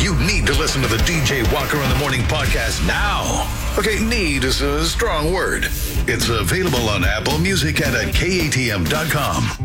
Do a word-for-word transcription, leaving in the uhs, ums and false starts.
You need to listen to the D J Walker in the Morning podcast now. Okay, need is a strong word. It's available on Apple Music and at K A T M dot com.